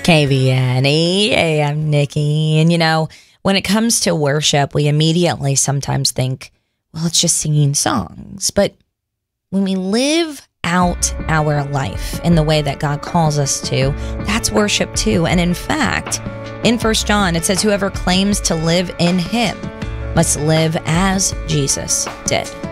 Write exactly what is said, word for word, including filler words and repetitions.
K V N E. Hey, I'm Nikki. And you know, when it comes to worship, we immediately sometimes think, well, it's just singing songs. But when we live out our life in the way that God calls us to, that's worship too. And in fact, in First John, it says, whoever claims to live in him must live as Jesus did.